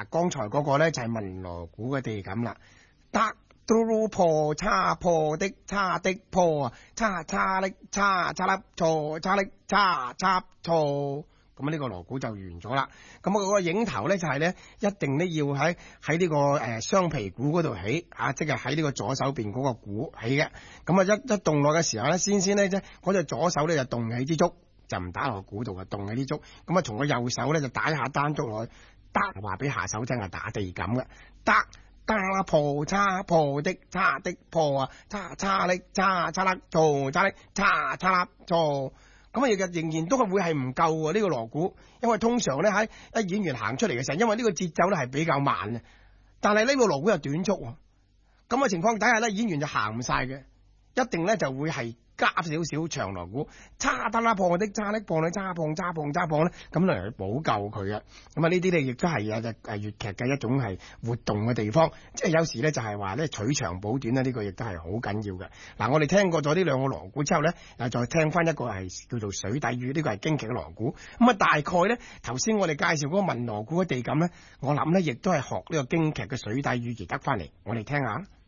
嗱，剛才嗰個咧就係文鑼鼓嘅地感啦。得都破叉破的叉的破啊，叉叉力叉叉粒錯叉力叉叉錯。咁呢個鑼鼓就完咗啦。咁嗰個影頭咧就係咧，一定咧要喺呢個雙皮鼓嗰度起啊，即係喺呢個左手邊嗰個鼓起嘅。咁啊一動落嘅時候咧，先咧啫，嗰隻左手咧就動起支竹，就唔打落鼓度嘅，動起啲竹。咁啊從個右手咧就打一下單竹落去，得話俾下手聽係打地感嘅，得啦破叉破的叉的破啊，叉叉力叉叉粒錯叉力叉叉粒錯。咁啊，仍然都係會係唔夠喎呢個鑼鼓，因為通常咧喺演員行出嚟嘅時候，因為呢個節奏咧係比較慢嘅，但係呢個鑼鼓又短促喎，咁嘅情況底下咧，演員就行唔晒嘅，一定咧就會係加少少長鑼鼓，叉得啦破的叉的破你叉碰叉碰叉碰咧，咁嚟去補救佢啊。咁啊呢啲咧亦都係有粵劇嘅一種係活動嘅地方，即係有時咧就係話咧取長補短咧，呢個亦都係好緊要嘅。嗱，我哋聽過咗呢兩個鑼鼓之後咧，又再聽翻一個係叫做水底魚，呢個係京劇嘅鑼鼓。咁啊大概咧頭先我哋介紹嗰個文鑼鼓嘅地感咧，我諗咧亦都係學呢個京劇嘅水底魚而得翻嚟，我哋聽下。